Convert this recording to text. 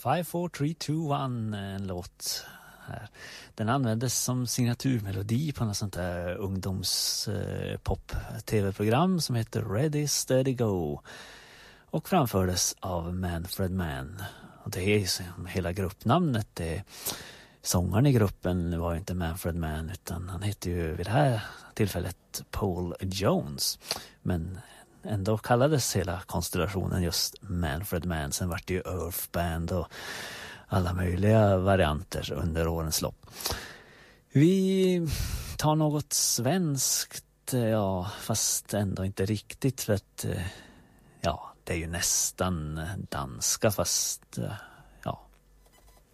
5, 4, 3, 2, 1, en låt här. Den användes som signaturmelodi på något sånt där ungdomspop-tv-program som heter Ready, Steady, Go och framfördes av Manfred Mann. Och det är som hela gruppnamnet. Sångaren i gruppen var inte Manfred Mann utan han hette ju vid det här tillfället Paul Jones. Men ändå kallades hela konstellationen just Manfred Mann. Sen var det ju Earth Band och alla möjliga varianter under årens lopp. Vi tar något svenskt, ja, fast ändå inte riktigt för att ja, det är ju nästan danska fast